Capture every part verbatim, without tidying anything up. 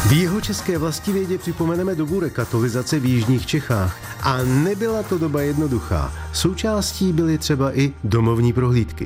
V jihočeské vlastivědě připomeneme dobu rekatolizace v jižních Čechách. A nebyla to doba jednoduchá. Součástí byly třeba i domovní prohlídky.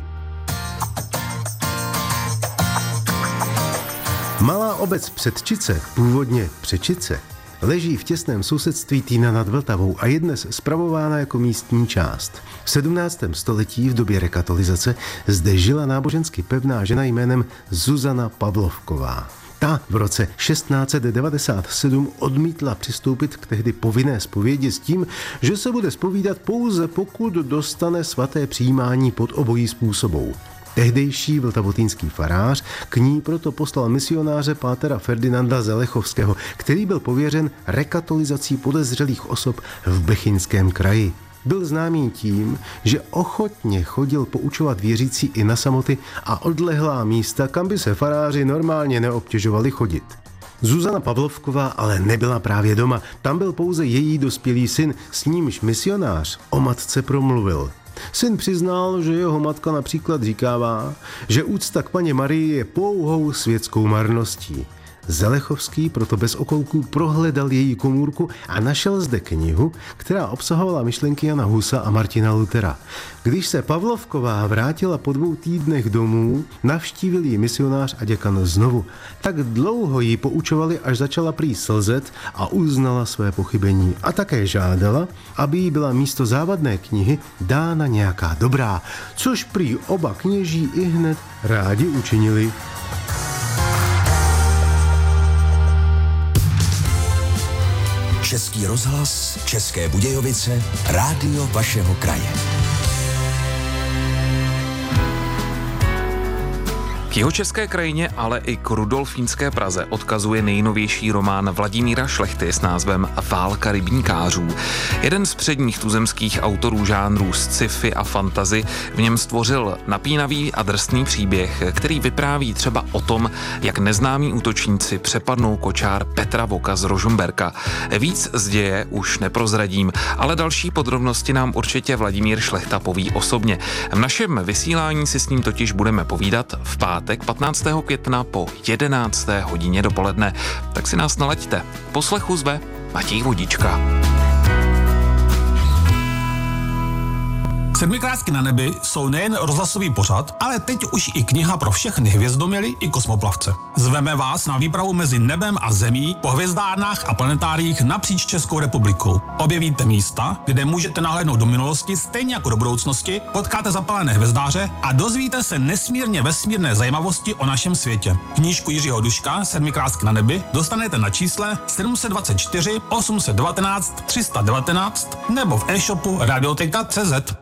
Malá obec Předčice, původně Přečice, leží v těsném sousedství Týna nad Vltavou a je dnes spravována jako místní část. V sedmnáctém století v době rekatolizace zde žila nábožensky pevná žena jménem Zuzana Pavlovková. Ta v roce šestnáct set devadesát sedm odmítla přistoupit k tehdy povinné zpovědi s tím, že se bude zpovídat pouze pokud dostane svaté přijímání pod obojí způsobou. Tehdejší vltavotýnský farář k ní proto poslal misionáře pátera Ferdinanda Zelechovského, který byl pověřen rekatolizací podezřelých osob v Bechyňském kraji. Byl známý tím, že ochotně chodil poučovat věřící i na samoty a odlehlá místa, kam by se faráři normálně neobtěžovali chodit. Zuzana Pavlovková ale nebyla právě doma, tam byl pouze její dospělý syn, s nímž misionář o matce promluvil. Syn přiznal, že jeho matka například říkává, že úcta k Panně Marii je pouhou světskou marností. Zelechovský proto bez okolků prohledal její komůrku a našel zde knihu, která obsahovala myšlenky Jana Husa a Martina Luthera. Když se Pavlovková vrátila po dvou týdnech domů, navštívil ji misionář a děkan znovu. Tak dlouho ji poučovali, až začala prý slzet a uznala své pochybení. A také žádala, aby jí byla místo závadné knihy dána nějaká dobrá, což prý oba kněží i hned rádi učinili. Český rozhlas, České Budějovice, rádio vašeho kraje. K jihočeské krajině, ale i k rudolfínské Praze odkazuje nejnovější román Vladimíra Šlechty s názvem Válka rybníkářů. Jeden z předních tuzemských autorů žánrů sci-fi a fantasy v něm stvořil napínavý a drsný příběh, který vypráví třeba o tom, jak neznámí útočníci přepadnou kočár Petra Voka z Rožmberka. Víc z děje už neprozradím, ale další podrobnosti nám určitě Vladimír Šlechta poví osobně. V našem vysílání si s ním totiž budeme povídat v pátek patnáctého května po jedenácté hodině dopoledne. Tak si nás nalaďte. Poslechu zve Matěj Vodička. Sedmikrásky na nebi jsou nejen rozhlasový pořad, ale teď už i kniha pro všechny hvězdomily i kosmoplavce. Zveme vás na výpravu mezi nebem a zemí po hvězdárnách a planetáriích napříč Českou republikou. Objevíte místa, kde můžete nahlédnout do minulosti stejně jako do budoucnosti, potkáte zapalené hvězdáře a dozvíte se nesmírně vesmírné zajímavosti o našem světě. Knížku Jiřího Duška Sedmikrásky na nebi dostanete na čísle sedm set dvacet čtyři osm set devatenáct tři sta devatenáct nebo v e-shopu radioteka tečka cé zet.